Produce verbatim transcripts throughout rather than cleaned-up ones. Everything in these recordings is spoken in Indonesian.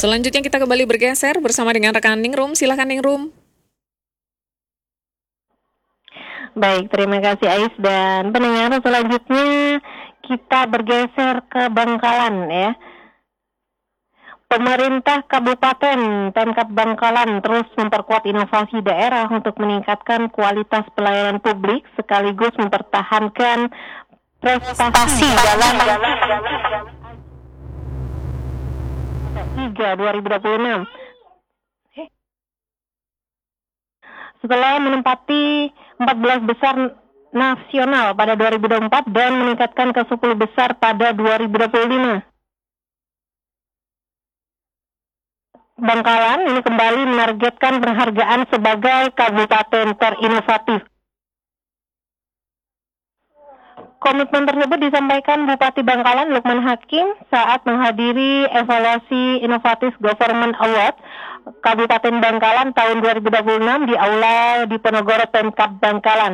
Selanjutnya kita kembali bergeser bersama dengan rekan Ningrum. Silakan Ningrum. Baik, terima kasih Ais dan pendengar. Selanjutnya kita bergeser ke Bangkalan ya. Pemerintah Kabupaten Pemkab Bangkalan terus memperkuat inovasi daerah untuk meningkatkan kualitas pelayanan publik sekaligus mempertahankan prestasi dalam tiga dua ribu dua puluh enam. Setelah menempati empat belas besar nasional pada dua ribu dua puluh empat dan meningkatkan ke sepuluh besar pada dua ribu dua puluh lima. Bangkalan ini kembali menargetkan penghargaan sebagai kabupaten terinovatif. Komitmen tersebut disampaikan Bupati Bangkalan Lukman Hakim saat menghadiri evaluasi Inovatif Government Award Kabupaten Bangkalan tahun dua ribu dua puluh enam di Aula Diponegoro Pemkab Bangkalan.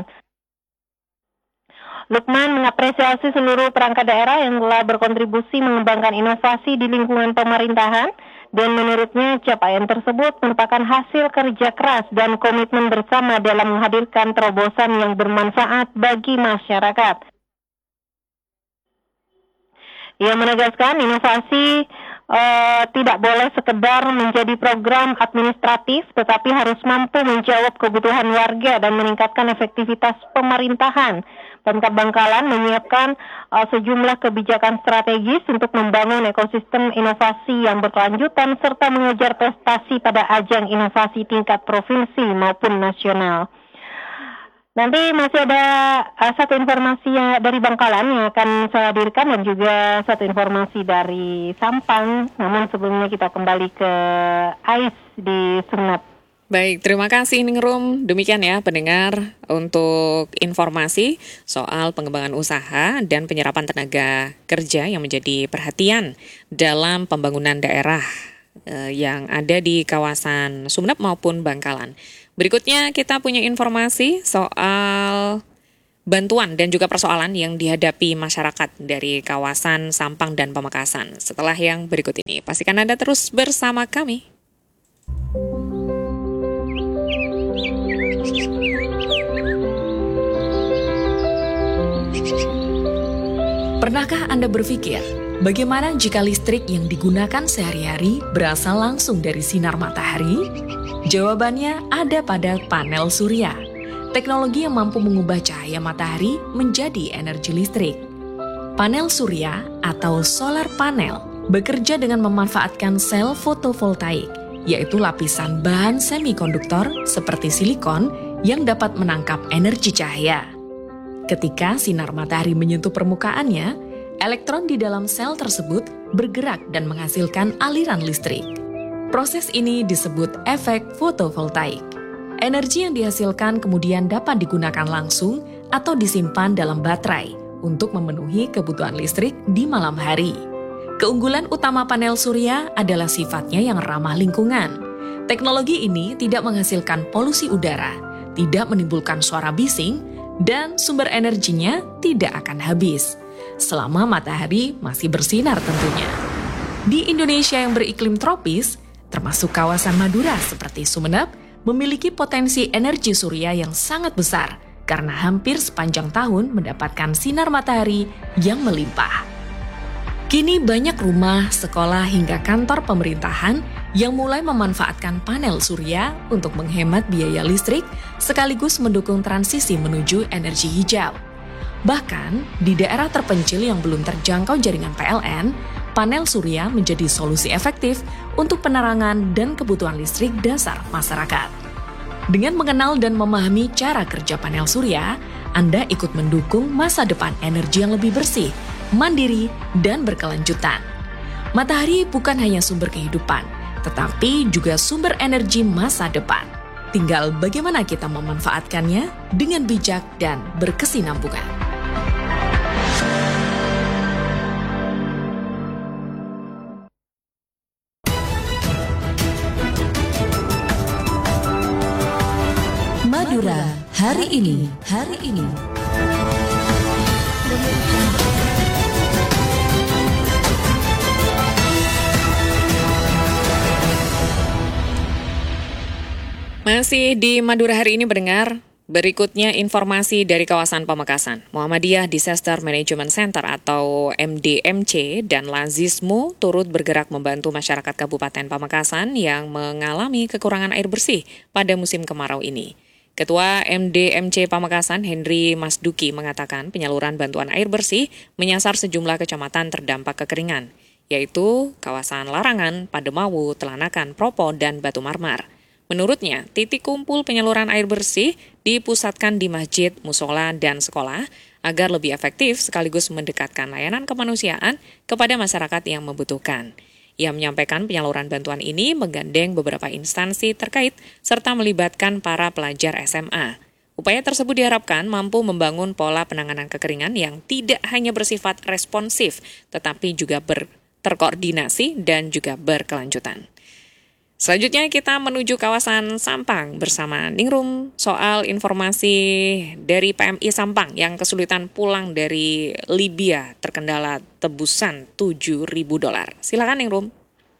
Lukman mengapresiasi seluruh perangkat daerah yang telah berkontribusi mengembangkan inovasi di lingkungan pemerintahan dan menurutnya capaian tersebut merupakan hasil kerja keras dan komitmen bersama dalam menghadirkan terobosan yang bermanfaat bagi masyarakat. Ia menegaskan inovasi uh, tidak boleh sekedar menjadi program administratif, tetapi harus mampu menjawab kebutuhan warga dan meningkatkan efektivitas pemerintahan. Pemkab Bangkalan menyiapkan uh, sejumlah kebijakan strategis untuk membangun ekosistem inovasi yang berkelanjutan serta mengejar prestasi pada ajang inovasi tingkat provinsi maupun nasional. Nanti masih ada uh, satu informasi yang dari Bangkalan yang akan saya hadirkan dan juga satu informasi dari Sampang. Namun sebelumnya kita kembali ke Ais di Sumeneb. Baik, terima kasih Ningrum. Demikian ya pendengar untuk informasi soal pengembangan usaha dan penyerapan tenaga kerja yang menjadi perhatian dalam pembangunan daerah eh, yang ada di kawasan Sumeneb maupun Bangkalan. Berikutnya kita punya informasi soal bantuan dan juga persoalan yang dihadapi masyarakat dari kawasan Sampang dan Pamekasan. Setelah yang berikut ini, pastikan Anda terus bersama kami. Pernahkah Anda berpikir, bagaimana jika listrik yang digunakan sehari-hari berasal langsung dari sinar matahari? Jawabannya ada pada panel surya, teknologi yang mampu mengubah cahaya matahari menjadi energi listrik. Panel surya atau solar panel bekerja dengan memanfaatkan sel fotovoltaik, yaitu lapisan bahan semikonduktor seperti silikon yang dapat menangkap energi cahaya. Ketika sinar matahari menyentuh permukaannya, elektron di dalam sel tersebut bergerak dan menghasilkan aliran listrik. Proses ini disebut efek fotovoltaik. Energi yang dihasilkan kemudian dapat digunakan langsung atau disimpan dalam baterai untuk memenuhi kebutuhan listrik di malam hari. Keunggulan utama panel surya adalah sifatnya yang ramah lingkungan. Teknologi ini tidak menghasilkan polusi udara, tidak menimbulkan suara bising, dan sumber energinya tidak akan habis selama matahari masih bersinar tentunya. Di Indonesia yang beriklim tropis, termasuk kawasan Madura seperti Sumeneb, memiliki potensi energi surya yang sangat besar karena hampir sepanjang tahun mendapatkan sinar matahari yang melimpah. Kini banyak rumah, sekolah, hingga kantor pemerintahan yang mulai memanfaatkan panel surya untuk menghemat biaya listrik sekaligus mendukung transisi menuju energi hijau. Bahkan, di daerah terpencil yang belum terjangkau jaringan P L N, panel surya menjadi solusi efektif untuk penerangan dan kebutuhan listrik dasar masyarakat. Dengan mengenal dan memahami cara kerja panel surya, Anda ikut mendukung masa depan energi yang lebih bersih, mandiri, dan berkelanjutan. Matahari bukan hanya sumber kehidupan, tetapi juga sumber energi masa depan. Tinggal bagaimana kita memanfaatkannya dengan bijak dan berkesinambungan. Madura hari ini, hari ini. Masih di Madura hari ini pendengar, berikutnya informasi dari kawasan Pamekasan. Muhammadiyah Disaster Management Center atau M D M C dan Lazismo turut bergerak membantu masyarakat Kabupaten Pamekasan yang mengalami kekurangan air bersih pada musim kemarau ini. Ketua M D M C Pamekasan, Henry Masduki, mengatakan penyaluran bantuan air bersih menyasar sejumlah kecamatan terdampak kekeringan, yaitu kawasan Larangan, Pademawu, Telanakan, Propo, dan Batu Marmar. Menurutnya, titik kumpul penyaluran air bersih dipusatkan di masjid, musola, dan sekolah agar lebih efektif sekaligus mendekatkan layanan kemanusiaan kepada masyarakat yang membutuhkan. Ia menyampaikan penyaluran bantuan ini menggandeng beberapa instansi terkait serta melibatkan para pelajar S M A. Upaya tersebut diharapkan mampu membangun pola penanganan kekeringan yang tidak hanya bersifat responsif, tetapi juga ber- terkoordinasi dan juga berkelanjutan. Selanjutnya kita menuju kawasan Sampang bersama Ningrum soal informasi dari P M I Sampang yang kesulitan pulang dari Libya terkendala tebusan tujuh ribu dolar. Silakan Ningrum.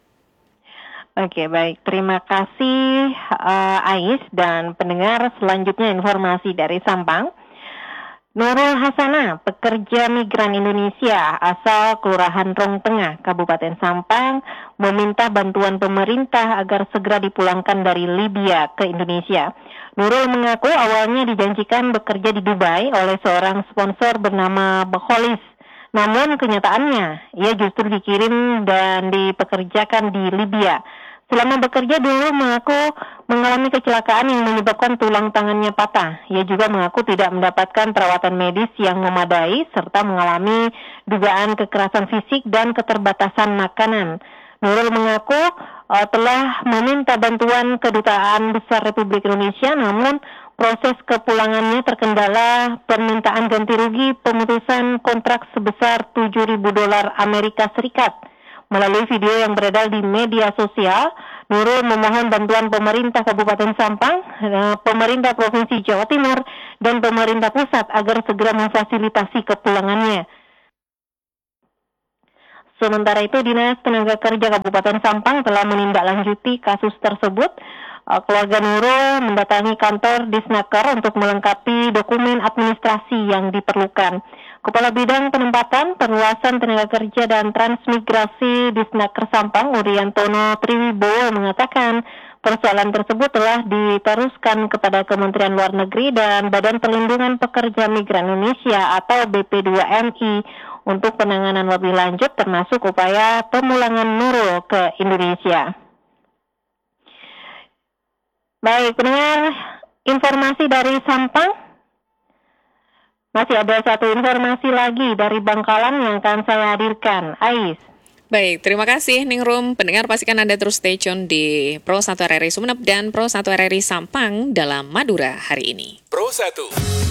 Oke, baik. Terima kasih uh, Ais dan pendengar. Selanjutnya informasi dari Sampang. Nurul Hasanah, pekerja migran Indonesia asal Kelurahan Rong Tengah, Kabupaten Sampang, meminta bantuan pemerintah agar segera dipulangkan dari Libya ke Indonesia. Nurul mengaku awalnya dijanjikan bekerja di Dubai oleh seorang sponsor bernama Bekholis. Namun kenyataannya, ia justru dikirim dan dipekerjakan di Libya. Selama bekerja dulu mengaku mengalami kecelakaan yang menyebabkan tulang tangannya patah. Ia juga mengaku tidak mendapatkan perawatan medis yang memadai serta mengalami dugaan kekerasan fisik dan keterbatasan makanan. Nurul mengaku uh, telah meminta bantuan Kedutaan Besar Republik Indonesia, namun proses kepulangannya terkendala permintaan ganti rugi pemutusan kontrak sebesar tujuh ribu dolar Amerika Serikat. Melalui video yang beredar di media sosial, Nurul memohon bantuan pemerintah Kabupaten Sampang, pemerintah Provinsi Jawa Timur, dan pemerintah pusat agar segera memfasilitasi kepulangannya. Sementara itu, Dinas Tenaga Kerja Kabupaten Sampang telah menindaklanjuti kasus tersebut. Keluarga Nurul mendatangi kantor Disnaker untuk melengkapi dokumen administrasi yang diperlukan. Kepala Bidang Penempatan, Perluasan Tenaga Kerja dan Transmigrasi Disnaker Sampang, Uriantono Triwibowo, mengatakan persoalan tersebut telah diteruskan kepada Kementerian Luar Negeri dan Badan Perlindungan Pekerja Migran Indonesia atau B P dua M I untuk penanganan lebih lanjut termasuk upaya pemulangan Nurul ke Indonesia. Baik, pendengar, informasi dari Sampang. Masih ada satu informasi lagi dari Bangkalan yang akan saya hadirkan. Ais. Baik, terima kasih Ningrum. Pendengar pastikan Anda terus stay tune di Pro satu R R I Sumeneb dan Pro satu R R I Sampang dalam Madura hari ini. Pro satu.